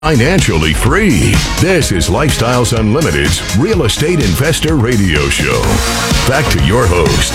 Financially free. This is Lifestyles Unlimited's Real Estate Investor Radio Show. Back to your host.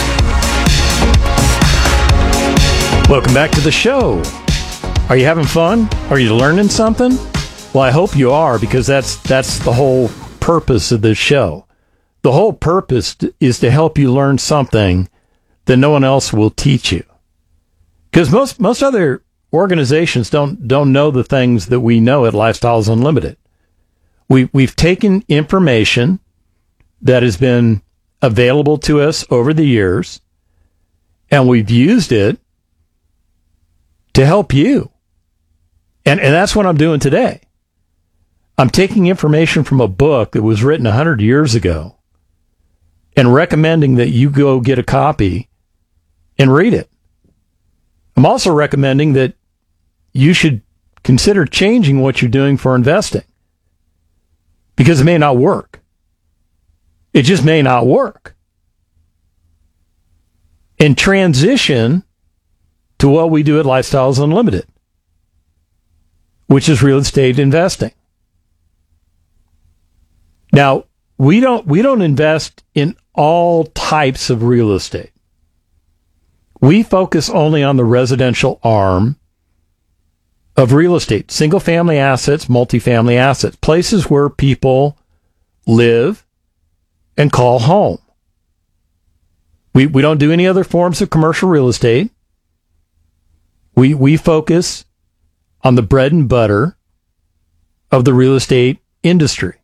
Welcome back to the show. Are you having fun? Are you learning something? Well, I hope you are, because that's the whole purpose of this show. The whole purpose is to help you learn something that no one else will teach you. Because most other organizations don't know the things that we know at Lifestyles Unlimited. We've taken information that has been available to us over the years, and we've used it to help you. And that's what I'm doing today. I'm taking information from a book that was written 100 years ago and recommending that you go get a copy and read it. I'm also recommending that you should consider changing what you're doing for investing, because it may not work. It just may not work. And transition to what we do at Lifestyles Unlimited, which is real estate investing. Now, we don't invest in all types of real estate. We focus only on the residential arm of real estate, single-family assets, multifamily assets, places where people live and call home. We don't do any other forms of commercial real estate. We focus on the bread and butter of the real estate industry.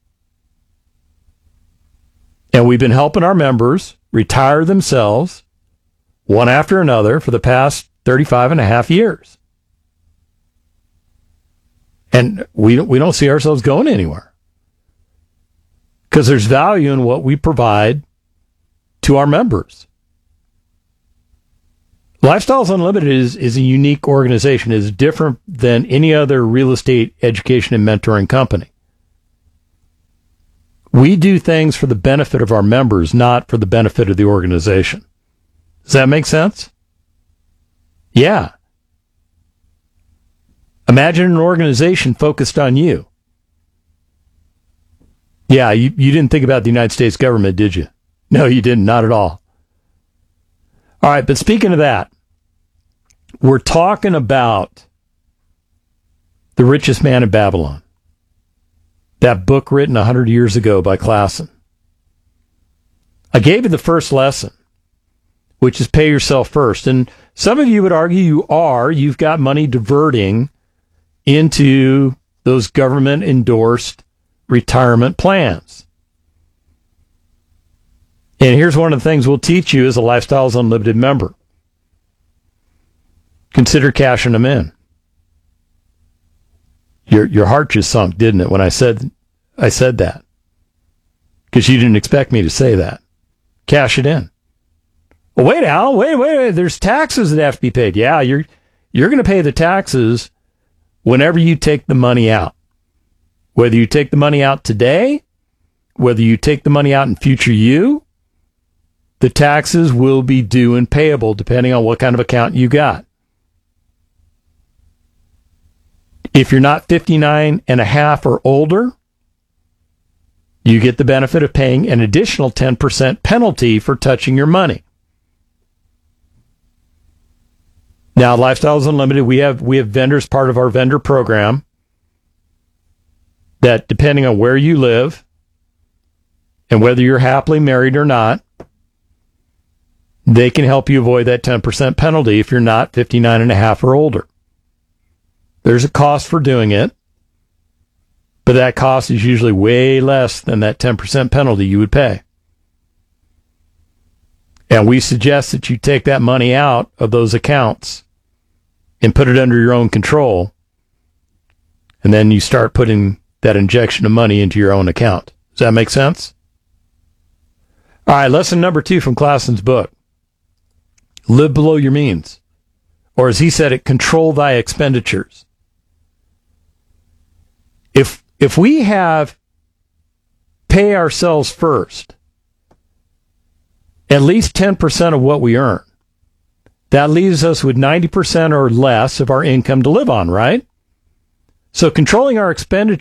And we've been helping our members retire themselves one after another for the past 35 and a half years. And we don't see ourselves going anywhere, because there's value in what we provide to our members. Lifestyles Unlimited is a unique organization. It is different than any other real estate education and mentoring company. We do things for the benefit of our members, not for the benefit of the organization. Does that make sense? Yeah. Imagine an organization focused on you. Yeah, you didn't think about the United States government, did you? No, you didn't. Not at all. All right, but speaking of that, we're talking about The Richest Man in Babylon, that book written 100 years ago by Klassen. I gave you the first lesson, which is pay yourself first. And some of you would argue you've got money diverting into those government-endorsed retirement plans. And here's one of the things we'll teach you as a Lifestyles Unlimited member. Consider cashing them in. Your heart just sunk, didn't it, when I said that? Because you didn't expect me to say that. Cash it in. Well, wait, Al, wait. There's taxes that have to be paid. Yeah, you're going to pay the taxes whenever you take the money out. Whether you take the money out today, whether you take the money out in future you, the taxes will be due and payable depending on what kind of account you got. If you're not 59 and a half or older, you get the benefit of paying an additional 10% penalty for touching your money. Now, Lifestyles Unlimited, we have vendors, part of our vendor program, that depending on where you live and whether you're happily married or not, they can help you avoid that 10% penalty if you're not 59 and a half or older. There's a cost for doing it, but that cost is usually way less than that 10% penalty you would pay. And we suggest that you take that money out of those accounts and put it under your own control, and then you start putting that injection of money into your own account. Does that make sense? All right, lesson number 2 from Klassen's book. Live below your means. Or as he said it, control thy expenditures. If we have pay ourselves first, at least 10% of what we earn, that leaves us with 90% or less of our income to live on, right? So controlling our expenditures